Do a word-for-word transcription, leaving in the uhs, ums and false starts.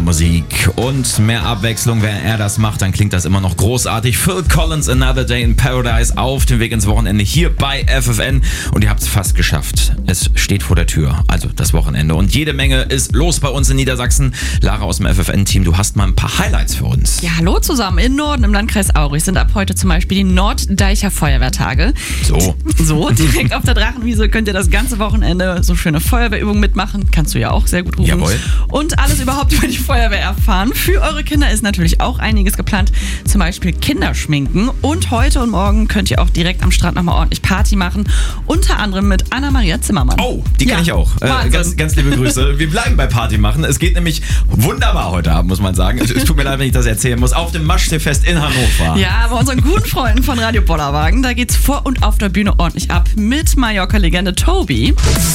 Musik und mehr Abwechslung. Wenn er das macht, dann klingt das immer noch großartig. Phil Collins, Another Day in Paradise, auf dem Weg ins Wochenende hier bei F F N. Und ihr habt es fast geschafft. Es steht vor der Tür, also das Wochenende. Und jede Menge ist los bei uns in Niedersachsen. Lara aus dem F F N-Team, du hast mal ein paar Highlights für uns. Ja, hallo zusammen. In Norden, im Landkreis Aurich, sind ab heute zum Beispiel die Norddeicher Feuerwehrtage. So. So, direkt auf der Drachenwiese könnt ihr das ganze Wochenende so schöne Feuerwehrübungen mitmachen. Kannst du ja auch sehr gut rufen. Jawohl. Und alles überhaupt über die Feuerwehr erfahren. Für eure Kinder ist natürlich auch einiges geplant. Zum Beispiel Kinderschminken. Und heute und morgen könnt ihr auch direkt am Strand nochmal ordentlich Party machen. Unter anderem mit Anna-Maria Zimmermann. Oh, die kenne ja, ich auch. Äh, ganz, ganz liebe Grüße. Wir bleiben bei Party machen. Es geht nämlich wunderbar heute Abend, muss man sagen. Es, es tut mir leid, wenn ich das erzählen muss. Auf dem Maschseefest in Hannover. Ja, bei unseren guten Freunden von Radio Bollerwagen. Da geht's vor und auf der Bühne ordentlich ab mit Mallorca-Legende Tobi.